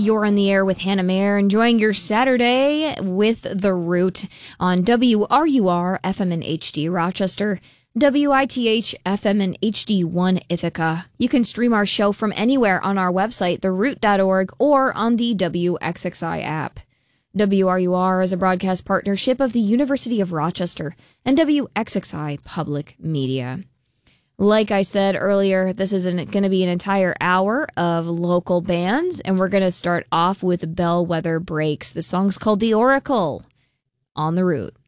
You're on the air with Hannah Mayer, enjoying your Saturday with The Root on WRUR FM and HD Rochester, WITH FM and HD1 Ithaca. You can stream our show from anywhere on our website, theroot.org, or on the WXXI app. WRUR is a broadcast partnership of the University of Rochester and WXXI Public Media. Like I said earlier, this is going to be an entire hour of local bands, and we're going to start off with Bellwether Breaks. The song's called The Oracle on The Root.